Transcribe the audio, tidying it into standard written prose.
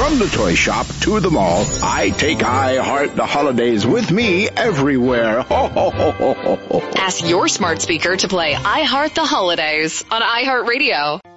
From the toy shop to the mall, I take I Heart the Holidays with me everywhere. Ho, ho, ho, ho, ho, ho. Ask your smart speaker to play I Heart the Holidays on iHeartRadio.